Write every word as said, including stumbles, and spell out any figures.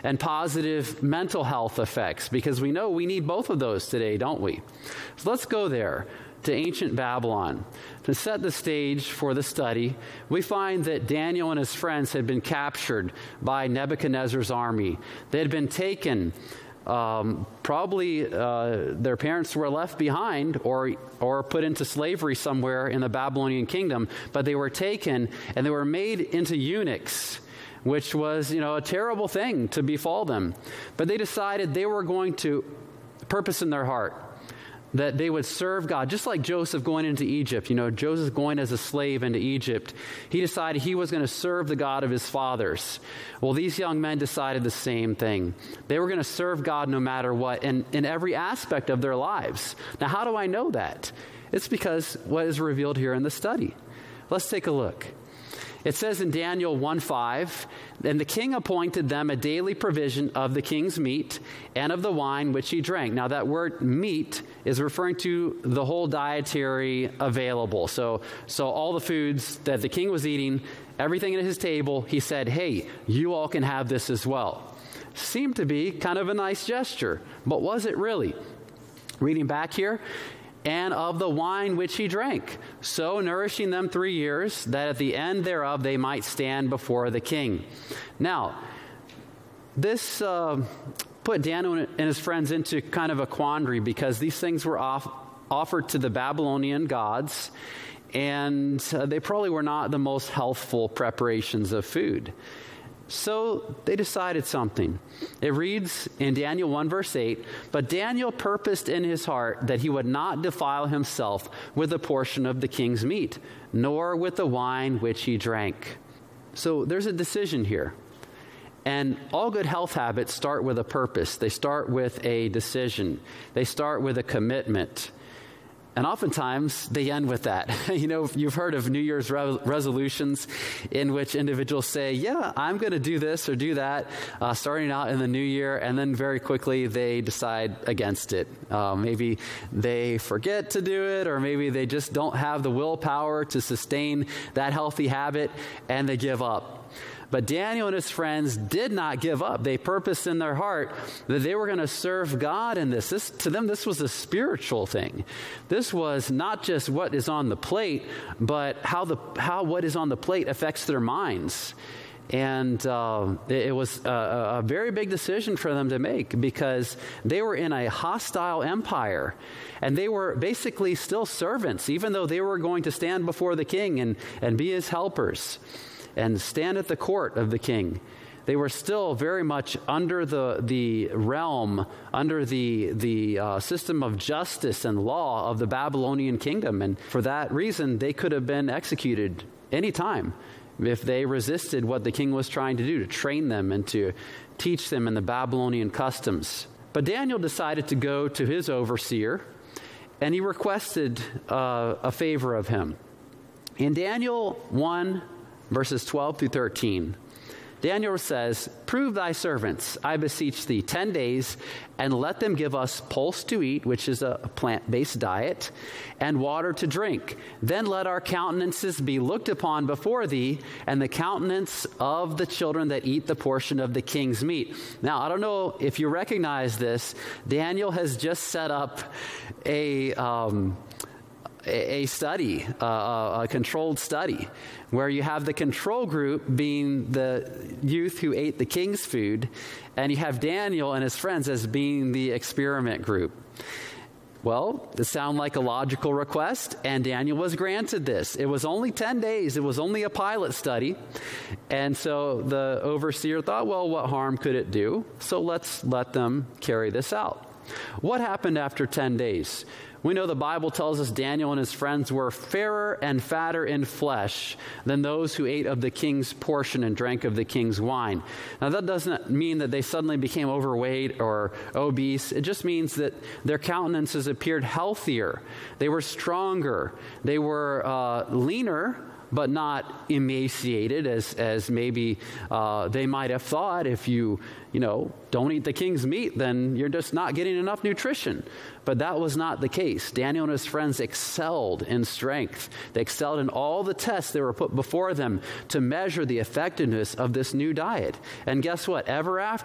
and positive mental health effects, because we know we need both of those today, don't we? So let's go there to ancient Babylon. To set the stage for the study, we find that Daniel and his friends had been captured by Nebuchadnezzar's army. They had been taken. Um, probably uh, their parents were left behind or or put into slavery somewhere in the Babylonian kingdom, but they were taken and they were made into eunuchs, which was, you know, a terrible thing to befall them. But they decided they were going to purpose in their heart that they would serve God, just like Joseph going into Egypt. You know, Joseph going as a slave into Egypt. He decided he was going to serve the God of his fathers. Well, these young men decided the same thing. They were going to serve God no matter what, and in every aspect of their lives. Now, how do I know that? It's because what is revealed here in the study. Let's take a look. It says in Daniel one five, and the king appointed them a daily provision of the king's meat and of the wine which he drank. Now that word meat is referring to the whole dietary available. So, so all the foods that the king was eating, everything at his table, he said, hey, you all can have this as well. Seemed to be kind of a nice gesture, but was it really? Reading back here, and of the wine which he drank, so nourishing them three years, that at the end thereof they might stand before the king. Now, this uh, put Daniel and his friends into kind of a quandary, because these things were off, offered to the Babylonian gods, and uh, they probably were not the most healthful preparations of food. So they decided something. It reads in Daniel one verse eight, but Daniel purposed in his heart that he would not defile himself with a portion of the king's meat, nor with the wine which he drank. So there's a decision here. And all good health habits start with a purpose. They start with a decision. They start with a commitment. And oftentimes, they end with that. You know, you've heard of New Year's re- resolutions in which individuals say, yeah, I'm going to do this or do that, uh, starting out in the new year, and then very quickly they decide against it. Uh, maybe they forget to do it, or maybe they just don't have the willpower to sustain that healthy habit, and they give up. But Daniel and his friends did not give up. They purposed in their heart that they were going to serve God in this. This. To them, this was a spiritual thing. This was not just what is on the plate, but how the how what is on the plate affects their minds. And uh, it, it was a, a very big decision for them to make, because they were in a hostile empire. And they were basically still servants, even though they were going to stand before the king and, and be his helpers and stand at the court of the king. They were still very much under the the realm, under the the uh, system of justice and law of the Babylonian kingdom. And for that reason, they could have been executed any time if they resisted what the king was trying to do, to train them and to teach them in the Babylonian customs. But Daniel decided to go to his overseer, and he requested uh, a favor of him. In Daniel one, verses twelve through thirteen, Daniel says, prove thy servants, I beseech thee, ten days, and let them give us pulse to eat, which is a plant-based diet, and water to drink. Then let our countenances be looked upon before thee, and the countenance of the children that eat the portion of the king's meat. Now, I don't know if you recognize this. Daniel has just set up a... Um, a study, uh, a controlled study, where you have the control group being the youth who ate the king's food, and you have Daniel and his friends as being the experiment group. Well, it sounds like a logical request, and Daniel was granted this. It was only ten days. It was only a pilot study. And so the overseer thought, well, what harm could it do? So let's let them carry this out. What happened after ten days? We know the Bible tells us Daniel and his friends were fairer and fatter in flesh than those who ate of the king's portion and drank of the king's wine. Now, that doesn't mean that they suddenly became overweight or obese. It just means that their countenances appeared healthier. They were stronger. They were uh, leaner, but not emaciated as as maybe uh, they might have thought. If you, you know, don't eat the king's meat, then you're just not getting enough nutrition. But that was not the case. Daniel and his friends excelled in strength. They excelled in all the tests that were put before them to measure the effectiveness of this new diet. And guess what? Ever after